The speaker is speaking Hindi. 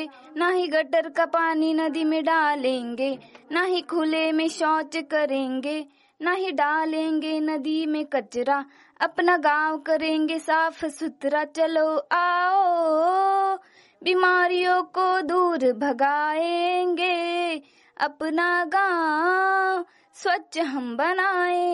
ना ही गटर का पानी नदी में डालेंगे, ना ही खुले में शौच करेंगे, ना ही डालेंगे नदी में कचरा, अपना गांव करेंगे साफ सुथरा। चलो आओ बीमारियों को दूर भगाएंगे, अपना गांव स्वच्छ हम बनाएं।